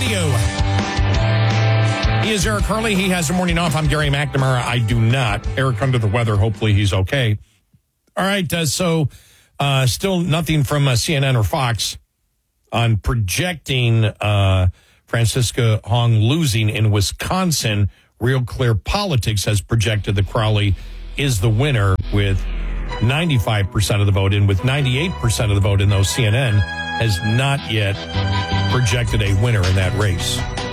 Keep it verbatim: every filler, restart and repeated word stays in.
Radio. He is Eric Hurley. He has the morning off. I'm Gary McNamara. I do not. Eric under the weather. Hopefully he's okay. All right. Uh, so uh, still nothing from uh, C N N or Fox on projecting uh, Francisca Hong losing in Wisconsin. Real Clear Politics has projected that Crowley is the winner with ninety-five percent of the vote in. With ninety-eight percent of the vote in, though, C N N has not yet projected a winner in that race.